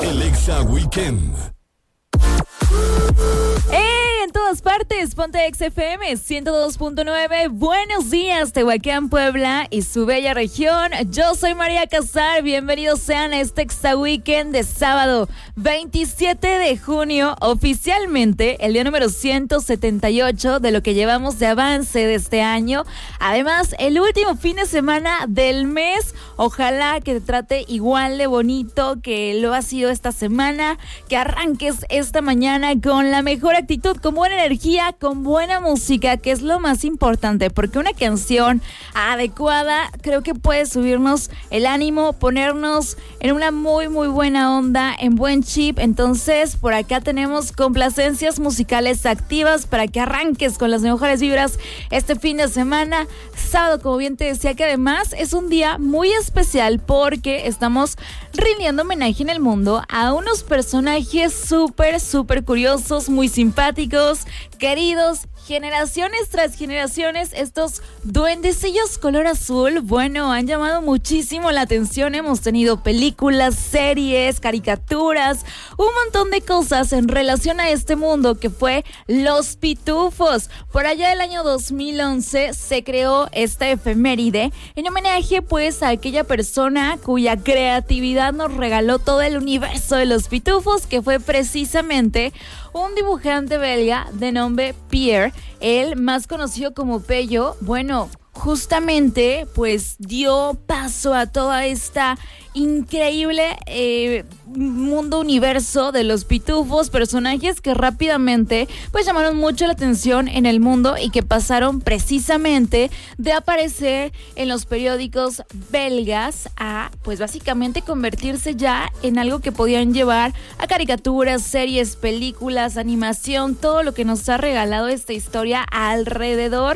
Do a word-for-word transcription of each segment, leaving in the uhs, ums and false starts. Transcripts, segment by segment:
El Exa Weekend. ¡Eh! En todas partes, ponte Exa F M ciento dos punto nueve. Buenos días, Tehuacán, Puebla y su bella región. Yo soy María Casar. Bienvenidos sean a este Exa Weekend de sábado veintisiete de junio. Oficialmente el día número ciento setenta y ocho de lo que llevamos de avance de este año. Además, el último fin de semana del mes. Ojalá que te trate igual de bonito que lo ha sido esta semana. Que arranques esta mañana con la mejor actitud, con buena energía, con buena música, que es lo más importante, porque una canción adecuada creo que puede subirnos el ánimo, ponernos en una muy muy buena onda, en buen chip. Entonces por acá tenemos complacencias musicales activas para que arranques con las mejores vibras este fin de semana, sábado, como bien te decía, que además es un día muy especial porque estamos rindiendo homenaje en el mundo a unos personajes súper súper curiosos, muy simpáticos, queridos, generaciones tras generaciones. Estos duendecillos color azul, bueno, han llamado muchísimo la atención. Hemos tenido películas, series, caricaturas, un montón de cosas en relación a este mundo que fue Los Pitufos. Por allá del año dos mil once se creó esta efeméride en homenaje pues a aquella persona cuya creatividad nos regaló todo el universo de Los Pitufos, que fue precisamente un dibujante belga de nombre Pierre, él más conocido como Pello. Bueno, justamente pues dio paso a toda esta increíble eh, mundo universo de Los Pitufos, personajes que rápidamente pues llamaron mucho la atención en el mundo y que pasaron precisamente de aparecer en los periódicos belgas a pues básicamente convertirse ya en algo que podían llevar a caricaturas, series, películas, animación, todo lo que nos ha regalado esta historia alrededor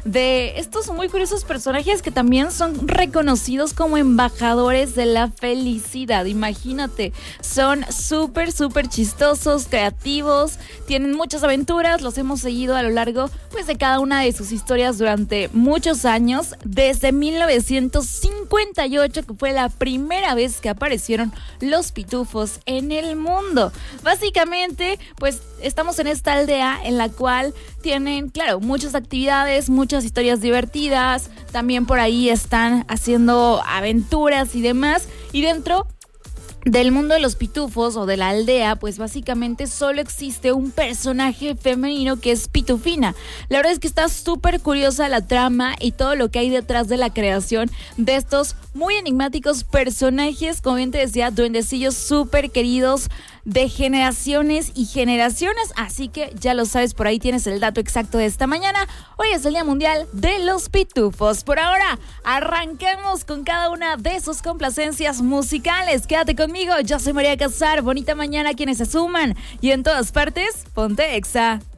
de estos muy curiosos personajes que también son reconocidos como embajadores de la felicidad. Imagínate, son súper súper chistosos, creativos, tienen muchas aventuras, los hemos seguido a lo largo pues de cada una de sus historias durante muchos años, desde mil novecientos cincuenta y ocho, que fue la primera vez que aparecieron Los Pitufos en el mundo. Básicamente pues estamos en esta aldea en la cual tienen, claro, muchas actividades, muchas historias divertidas, también por ahí están haciendo aventuras y demás, y dentro del mundo de Los Pitufos o de la aldea, pues básicamente solo existe un personaje femenino que es Pitufina. La verdad es que está súper curiosa la trama y todo lo que hay detrás de la creación de estos muy enigmáticos personajes, como bien te decía, duendecillos súper queridos de generaciones y generaciones. Así que ya lo sabes, por ahí tienes el dato exacto de esta mañana. Hoy es el Día Mundial de los Pitufos. Por ahora, arranquemos con cada una de sus complacencias musicales. Quédate conmigo, yo soy María Casar. Bonita mañana a quienes se suman. Y en todas partes, ponte Exa.